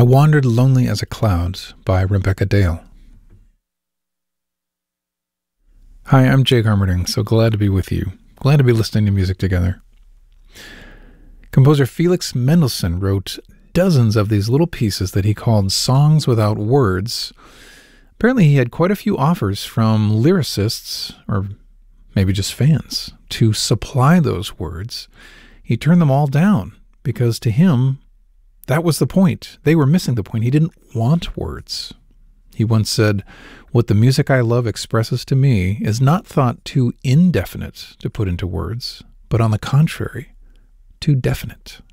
I Wandered Lonely as a Cloud by Rebecca Dale. Hi, I'm Jake Armerding, so glad to be with you. Glad to be listening to music together. Composer Felix Mendelssohn wrote dozens of these little pieces that he called songs without words. Apparently he had quite a few offers from lyricists, or maybe just fans, to supply those words. He turned them all down because to him, that was the point. They were missing the point. He didn't want words. He once said, "What the music I love expresses to me is not thought too indefinite to put into words, but on the contrary, too definite."